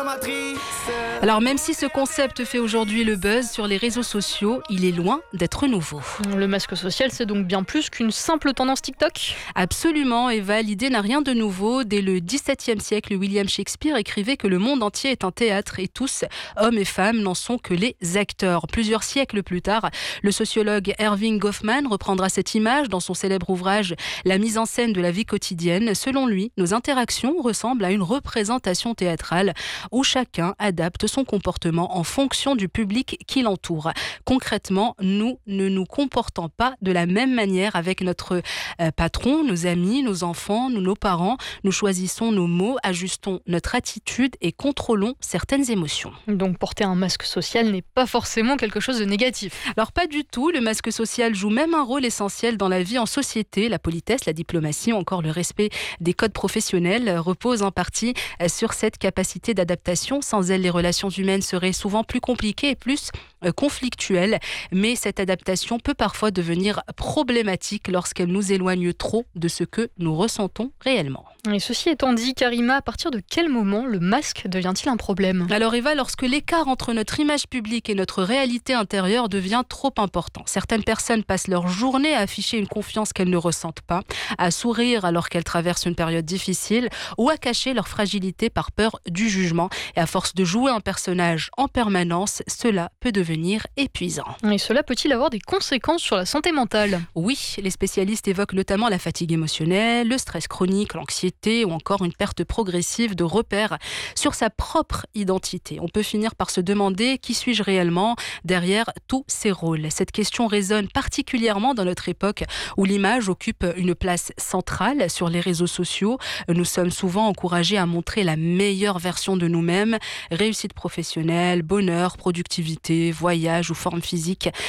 matrice. Alors même si ce concept fait aujourd'hui le buzz sur les réseaux sociaux, il est loin d'être nouveau. Le masque social, c'est donc bien plus qu'une simple tendance TikTok ? Absolument, Eva, l'idée n'a rien de nouveau. Dès le XVIIe siècle, William Shakespeare écrivait que le monde entier est un théâtre et tous, hommes et femmes, n'en sont que les acteurs. Plusieurs siècles plus tard, le sociologue Erving Goffman reprendra cette image dans son célèbre ouvrage « La mise en scène de la vie quotidienne ». Selon lui, nos interactions ressemblent à une représentation théâtrale où chacun adapte son comportement en fonction du public qui l'entoure. Concrètement, nous ne nous comportons pas de la même manière avec notre patron, nos amis, nos enfants, nos parents. Nous choisissons nos mots, ajustons notre attitude et contrôlons certaines émotions. Donc porter un masque social n'est pas forcément quelque chose de négatif. Alors pas du tout, le masque social joue même un rôle essentiel dans la vie en société. La politesse, la diplomatie ou encore le respect des codes professionnels reposent en partie sur cette capacité d'adaptation. Sans elle, les relations humaines seraient souvent plus compliquées et plus conflictuelles. Mais cette adaptation peut parfois devenir problématique lorsqu'elle nous éloigne trop de ce que nous ressentons réellement. Et ceci étant dit, Karima, à partir de quel moment le masque devient-il un problème ? Alors Eva, lorsque l'écart entre notre image publique et notre réalité intérieure devient trop important. Certaines personnes passent leur journée à afficher une confiance qu'elles ne ressentent pas, à sourire alors qu'elles traversent une période difficile ou à cacher leur fragilité par peur du jugement. Et à force de jouer un personnage en permanence, cela peut devenir épuisant. Et cela peut-il avoir des conséquences sur la santé mentale ? Oui, les spécialistes évoquent notamment la fatigue émotionnelle, le stress chronique, l'anxiété ou encore une perte progressive de repères sur sa propre identité. On peut finir par se demander qui suis-je réellement derrière tous ces rôles. Cette question résonne particulièrement dans notre époque où l'image occupe une place centrale sur les réseaux sociaux. Nous sommes souvent encouragés à montrer la meilleure version de nous-mêmes, réussite professionnelle, bonheur, productivité, voyage ou forme physique.